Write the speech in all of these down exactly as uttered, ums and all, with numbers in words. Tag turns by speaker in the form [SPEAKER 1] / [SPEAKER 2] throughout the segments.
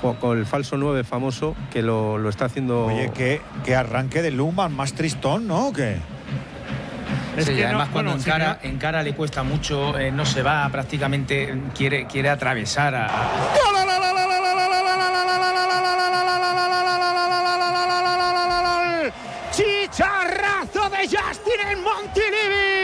[SPEAKER 1] con el falso nueve famoso, que lo, lo está haciendo.
[SPEAKER 2] Oye, qué, qué arranque de Lukman, más tristón, ¿no? ¿O qué?
[SPEAKER 3] Es
[SPEAKER 4] sí,
[SPEAKER 3] que
[SPEAKER 4] además
[SPEAKER 3] no,
[SPEAKER 4] cuando
[SPEAKER 3] bueno,
[SPEAKER 4] encara,
[SPEAKER 3] sí,
[SPEAKER 4] encara le cuesta mucho, eh, no se va prácticamente, quiere, quiere atravesar a...
[SPEAKER 5] ¡Chicharrazo de Justin en Montilivi!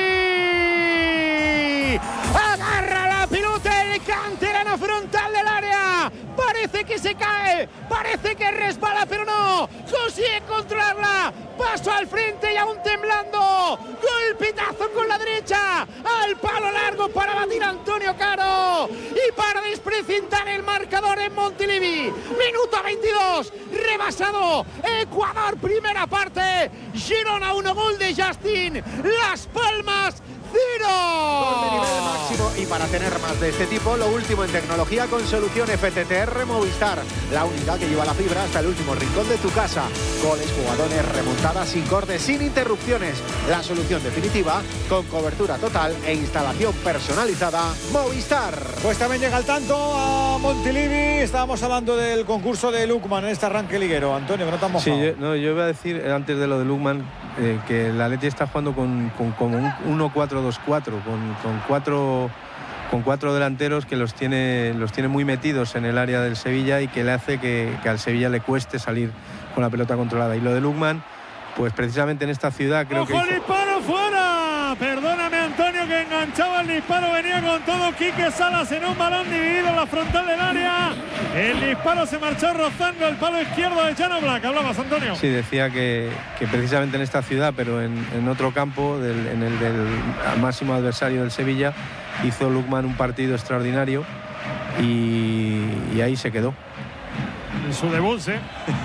[SPEAKER 5] ¡Agarra la pelota el canterano frontal del área! Parece que se cae, parece que resbala, pero no, consigue controlarla, paso al frente y aún temblando, golpetazo con la derecha, al palo largo para batir a Antonio Caro y para desprecintar el marcador en Montilivi. Minuto veintidós, rebasado, Ecuador primera parte, Girona uno, gol de Justin, Las Palmas cero.
[SPEAKER 6] Gol de nivel máximo. Y para tener más de este tipo, lo último en tecnología con solución F T T R Movistar, la unidad que lleva la fibra hasta el último rincón de tu casa. Goles, jugadores, remontadas sin cortes, sin interrupciones. La solución definitiva con cobertura total e instalación personalizada Movistar.
[SPEAKER 2] Pues también llega el tanto a Montilivi. Estábamos hablando del concurso de Lukman en este arranque liguero. Antonio, que no te has mojado.
[SPEAKER 1] Sí, yo, no, yo iba a decir antes de lo de Lukman eh, que el Atleti está jugando con, con, con un uno cuatro dos cuatro, con, con cuatro con cuatro delanteros que los tiene los tiene muy metidos en el área del Sevilla y que le hace que, que al Sevilla le cueste salir con la pelota controlada. Y lo de Lukman, pues precisamente en esta ciudad creo
[SPEAKER 3] ¡ojo,
[SPEAKER 1] que
[SPEAKER 3] el disparo fuera! Perdóname, Antonio, que enganchaba el disparo, venía con todo Quique Salas en un balón dividido en la frontal del área. El disparo se marchó rozando el palo izquierdo de Jan Oblak. ¿Hablabas, Antonio?
[SPEAKER 1] Sí, decía que, que precisamente en esta ciudad, pero en, en otro campo, del, en el del máximo adversario del Sevilla, hizo Lukman un partido extraordinario y, y ahí se quedó.
[SPEAKER 3] En su debut, ¿eh?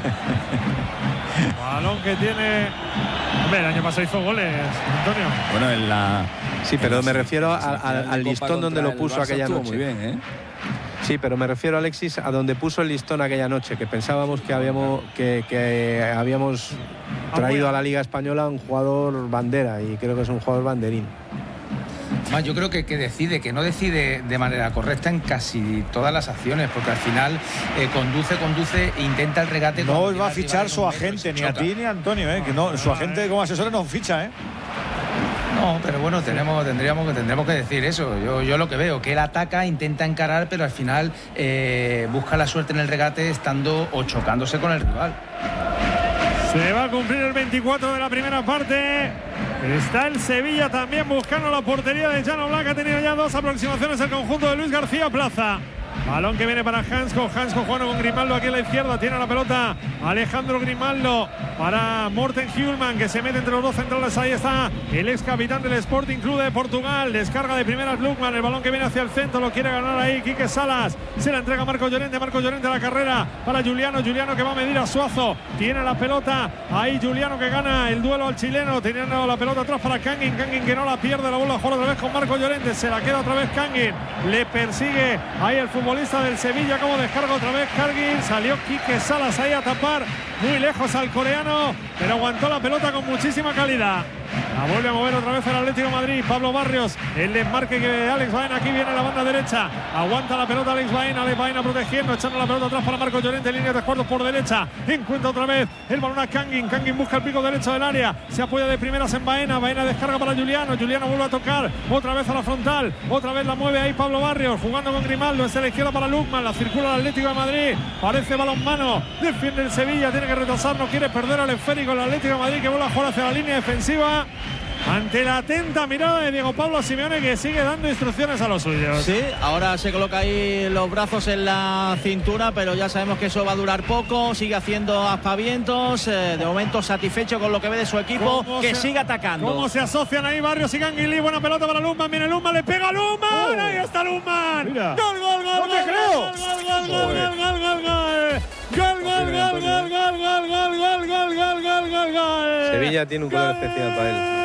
[SPEAKER 3] Balón que tiene... Hombre, el año pasado hizo goles, Antonio.
[SPEAKER 7] Bueno, en la...
[SPEAKER 1] Sí, pero me refiero a,
[SPEAKER 7] a,
[SPEAKER 1] a, al listón donde lo puso aquella noche.
[SPEAKER 7] Muy bien, ¿eh?
[SPEAKER 1] Sí, pero me refiero, Alexis, a donde puso el listón aquella noche, que pensábamos que habíamos, que, que habíamos traído a la Liga Española un jugador bandera, y creo que es un jugador banderín.
[SPEAKER 4] Más, yo creo que, que decide, que no decide de manera correcta en casi todas las acciones, porque al final eh, conduce, conduce e intenta el regate.
[SPEAKER 2] No os va a fichar su agente, ni a ti ni a Antonio, ¿eh? Que no, su agente como asesor no ficha, ¿eh?
[SPEAKER 4] No, pero bueno, tenemos, tendríamos, tendríamos que decir eso. Yo, yo lo que veo, que él ataca, intenta encarar, pero al final eh, busca la suerte en el regate estando o chocándose con el rival.
[SPEAKER 3] Se va a cumplir el veinticuatro de la primera parte. Está el Sevilla también buscando la portería de Jan Oblak. Ha tenido ya dos aproximaciones el conjunto de Luis García Plaza. Balón que viene para Hansko, Hansko jugando con Grimaldo aquí a la izquierda, tiene la pelota Alejandro Grimaldo para Morten Hjulman, que se mete entre los dos centrales. Ahí está el ex capitán del Sporting Club de Portugal, descarga de primeras Lukman, el balón que viene hacia el centro, lo quiere ganar ahí Quique Salas, se la entrega Marco Llorente, Marco Llorente a la carrera para Juliano, Juliano que va a medir a Suazo, tiene la pelota, ahí Juliano que gana el duelo al chileno, teniendo la pelota atrás para Kangin, Kangin que no la pierde, la vuelve a jugar otra vez con Marco Llorente, se la queda otra vez Kangin, le persigue ahí el futbolista del Sevilla, como descarga otra vez Kangin, salió Quique Salas ahí a tapar muy lejos al coreano, pero aguantó la pelota con muchísima calidad. La vuelve a mover otra vez el Atlético de Madrid. Pablo Barrios, el desmarque que Alex Baena, aquí viene la banda derecha, aguanta la pelota Alex Baena, Alex Baena protegiendo, echando la pelota atrás para Marco Llorente, línea de tres cuartos por derecha, encuentra otra vez el balón a Kangin, Kangin busca el pico derecho del área, se apoya de primeras en Baena, Baena descarga para Juliano, Juliano vuelve a tocar, otra vez a la frontal, otra vez la mueve ahí Pablo Barrios, jugando con Grimaldo, es la izquierda para Lukman, la circula el Atlético de Madrid, parece balón mano, defiende el Sevilla, tiene que retrasar, no quiere perder al esférico el Atlético de Madrid, que vuelve a jugar hacia la línea defensiva. Ante la atenta mirada de Diego Pablo Simeone, que sigue dando instrucciones a los suyos.
[SPEAKER 8] Sí, ahora se coloca ahí los brazos en la cintura, pero ya sabemos que eso va a durar poco. Sigue haciendo aspavientos, eh, de momento satisfecho con lo que ve de su equipo, que se, sigue atacando.
[SPEAKER 3] Cómo se asocian ahí Barrios y Canguilí, buena pelota para Lukman, viene Lukman, le pega a Lukman, oh. Ahí está Lukman. Mira. Gol, gol, gol,
[SPEAKER 2] no
[SPEAKER 3] gol,
[SPEAKER 2] te creo.
[SPEAKER 3] Gol, gol, gol, gol, gol, gol, gol, gol. Gol, gol, gol, gol, gol, gol, gol, gol, gol, gol, gol, gol, gol.
[SPEAKER 1] Sevilla tiene un color especial para él.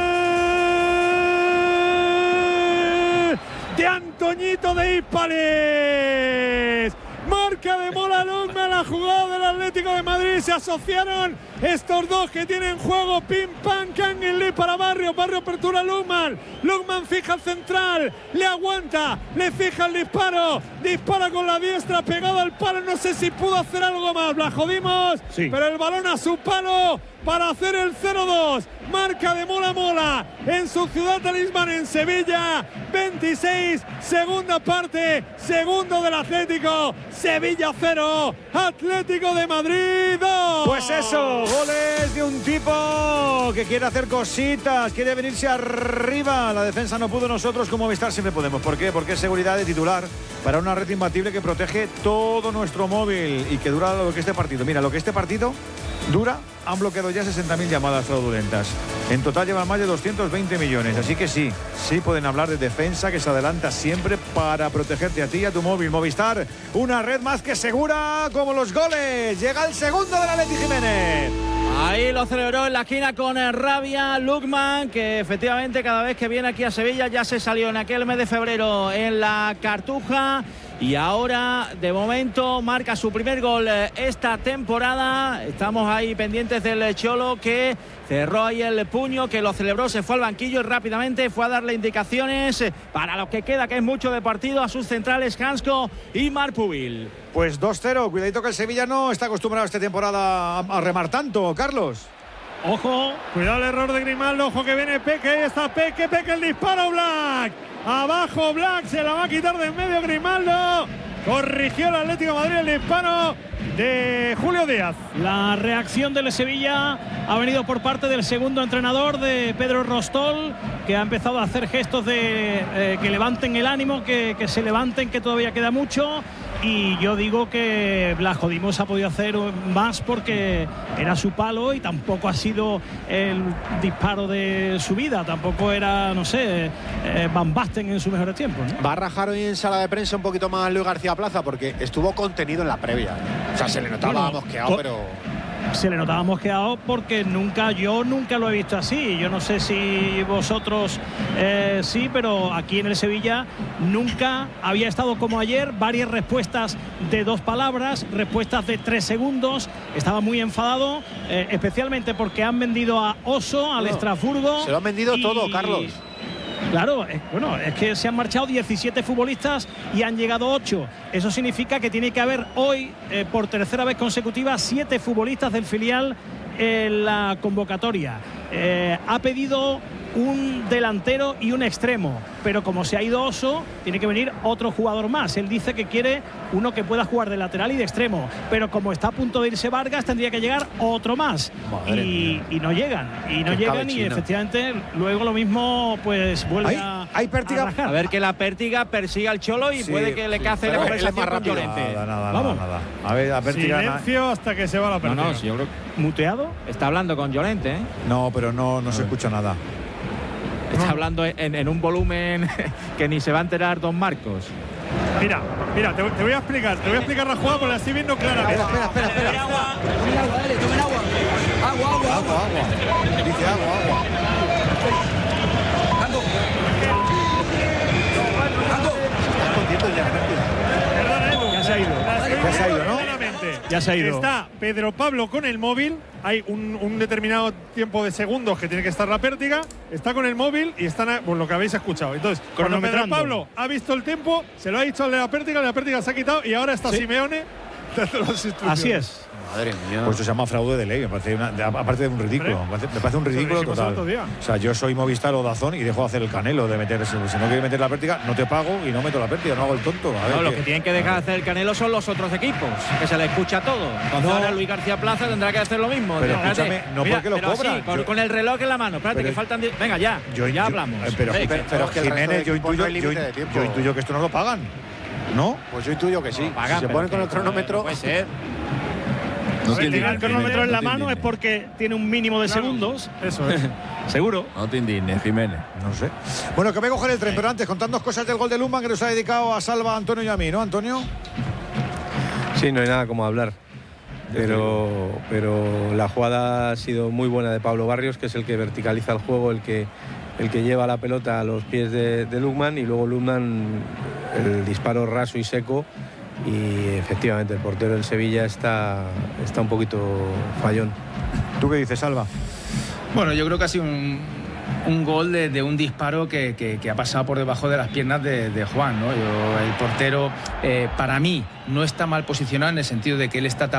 [SPEAKER 3] De Antoñito de Hispales, marca de Mola Lukman, la jugada del Atlético de Madrid, que se asociaron estos dos que tienen juego. Pim, pam, Canguilí para Barrio. Barrio apertura Lukman. Lukman fija el central. Le aguanta. Le fija el disparo. Dispara con la diestra pegado al palo. No sé si pudo hacer algo más. La jodimos. Sí. Pero el balón a su palo para hacer el cero dos. Marca de Mola Mola en su ciudad talismán en Sevilla. veintiséis, segunda parte, segundo del Atlético. Sevilla cero, Atlético de Madrid dos.
[SPEAKER 2] Pues eso, goles de un tipo que quiere hacer cositas, quiere venirse arriba. La defensa no pudo, nosotros como Movistar siempre podemos. ¿Por qué? Porque es seguridad de titular para una red imbatible que protege todo nuestro móvil y que dura lo que este partido. Mira, lo que este partido dura, han bloqueado ya sesenta mil llamadas fraudulentas. En total llevan más de doscientos veinte millones. Así que sí, sí pueden hablar de defensa que se adelanta siempre para protegerte a ti y a tu móvil. Movistar, una red más que segura como los goles. Llega el segundo del Atleti Jiménez.
[SPEAKER 8] Ahí lo celebró en la esquina con rabia Lukman, que efectivamente cada vez que viene aquí a Sevilla ya se salió en aquel mes de febrero en la Cartuja. Y ahora, de momento, marca su primer gol esta temporada. Estamos ahí pendientes del Cholo, que cerró ahí el puño, que lo celebró, se fue al banquillo y rápidamente fue a darle indicaciones para lo que queda, que es mucho de partido, a sus centrales Hansko y Marpubil.
[SPEAKER 2] Pues dos cero, cuidadito que el Sevilla no está acostumbrado esta temporada a remar tanto, Carlos.
[SPEAKER 3] Ojo, cuidado el error de Grimaldo, ojo que viene Peque, ahí está Peque, Peque el disparo, Black. Abajo Black, se la va a quitar de en medio Grimaldo. Corrigió el Atlético de Madrid el disparo de Julio Díaz.
[SPEAKER 7] La reacción del Sevilla ha venido por parte del segundo entrenador, de Pedro Rostol, que ha empezado a hacer gestos de eh, que levanten el ánimo, que, que se levanten, que todavía queda mucho. Y yo digo que Blas Jodimos ha podido hacer más porque era su palo y tampoco ha sido el disparo de su vida. Tampoco era, no sé, eh, Van Basten en sus mejores tiempos, ¿no?
[SPEAKER 6] Va a rajar hoy en sala de prensa un poquito más Luis García Plaza porque estuvo contenido en la previa. O sea, se le notaba bueno, mosqueado, pero...
[SPEAKER 7] Se le notaba mosqueado porque nunca, yo nunca lo he visto así. Yo no sé si vosotros eh, sí, pero aquí en el Sevilla nunca había estado como ayer. Varias respuestas de dos palabras, respuestas de tres segundos. Estaba muy enfadado, eh, especialmente porque han vendido a Oso, al no, Estrasburgo.
[SPEAKER 6] Se lo han vendido y... todo, Carlos.
[SPEAKER 7] Claro, es, bueno, es que se han marchado diecisiete futbolistas y han llegado ocho. Eso significa que tiene que haber hoy, eh, por tercera vez consecutiva, siete futbolistas del filial en la convocatoria. Eh, ha pedido un delantero y un extremo, pero como se ha ido Oso, tiene que venir otro jugador más. Él dice que quiere uno que pueda jugar de lateral y de extremo, pero como está a punto de irse Vargas, tendría que llegar otro más. Y, y no llegan, y no llegan, y efectivamente luego lo mismo pues vuelve a,
[SPEAKER 2] hay pértiga,
[SPEAKER 7] a rajar.
[SPEAKER 8] A ver que la pértiga persiga al Cholo y sí, puede que le sí, cace la conversación con Llorente.
[SPEAKER 2] Nada, nada, Vamos. nada, nada. A ver, la pértiga.
[SPEAKER 3] Silencio hasta que se va la pértiga.
[SPEAKER 8] No, no, si yo creo muteado. Está hablando con Llorente, ¿eh?
[SPEAKER 2] No, pero no, no se escucha nada.
[SPEAKER 8] Está hablando en, en un volumen que ni se va a enterar don Marcos.
[SPEAKER 3] Mira, mira, te, te voy a explicar, te voy a explicar la jugada porque la estoy viendo claramente.
[SPEAKER 2] Espera, espera, espera, espera.
[SPEAKER 9] Tomen agua, dale, tomen agua. Agua, agua, agua.
[SPEAKER 2] agua. Dice agua, agua.
[SPEAKER 9] Ando. Ando.
[SPEAKER 2] Estás contento ya,
[SPEAKER 3] Perdona, Edu.
[SPEAKER 8] Ya se ha ido.
[SPEAKER 2] Ya se ha ido, ¿no?
[SPEAKER 3] Ya se ha ido. Está Pedro Pablo con el móvil. Hay un, un determinado tiempo de segundos que tiene que estar la pértiga. Está con el móvil y están a, pues lo que habéis escuchado. Entonces, cuando Pedro Pablo ha visto el tiempo, se lo ha dicho al de la pértiga, la pértiga se ha quitado y ahora está ¿sí? Simeone dando las instrucciones.
[SPEAKER 7] Así es.
[SPEAKER 6] Madre mía.
[SPEAKER 2] Pues esto se llama fraude de ley, me parece una, de, aparte de un ridículo. Me parece, me parece un ridículo total. O sea, yo soy Movistar o Dazón y dejo de hacer el canelo de meterse. Si no quieres meter la pértiga, no te pago y no meto la pértiga, no hago el tonto. A ver,
[SPEAKER 8] no, los que tienen que dejar de hacer el canelo son los otros equipos, que se le escucha todo. Entonces
[SPEAKER 2] no.
[SPEAKER 8] ahora Luis García Plaza tendrá que hacer lo mismo.
[SPEAKER 2] Pero escúchame, no
[SPEAKER 8] Mira,
[SPEAKER 2] porque lo
[SPEAKER 8] pero
[SPEAKER 2] cobran.
[SPEAKER 8] Sí, con,
[SPEAKER 2] yo,
[SPEAKER 8] con el reloj en la mano. Espérate, que faltan. Venga, ya. Yo, ya
[SPEAKER 2] yo,
[SPEAKER 8] hablamos.
[SPEAKER 2] Pero,
[SPEAKER 8] hey,
[SPEAKER 2] pero, pero es que Jiménez, yo intuyo, yo, yo intuyo que esto no lo pagan. ¿No?
[SPEAKER 6] Pues yo intuyo que sí.
[SPEAKER 8] No, pagan,
[SPEAKER 6] si se ponen con el cronómetro.
[SPEAKER 8] No puede ser.
[SPEAKER 7] No si tiene el cronómetro en la mano es porque tiene un mínimo de claro, segundos.
[SPEAKER 3] Eso es.
[SPEAKER 7] Seguro.
[SPEAKER 10] No te indignes, Jiménez.
[SPEAKER 2] No sé. Bueno, que voy a coger el tren, pero antes, contadnos cosas del gol de Lukman que nos ha dedicado a Salva, a Antonio y a mí, ¿no, Antonio?
[SPEAKER 1] Sí, no hay nada como hablar. Pero, pero la jugada ha sido muy buena de Pablo Barrios, que es el que verticaliza el juego, el que, el que lleva la pelota a los pies de, de Lukman, y luego Lukman, el disparo raso y seco, y efectivamente el portero del Sevilla está, está un poquito fallón.
[SPEAKER 2] ¿Tú qué dices, Alba?
[SPEAKER 4] Bueno, yo creo que ha sido un, un gol de, de un disparo que, que, que ha pasado por debajo de las piernas de, de Juan, ¿no? Yo, el portero, eh, para mí, no está mal posicionado en el sentido de que él está tapando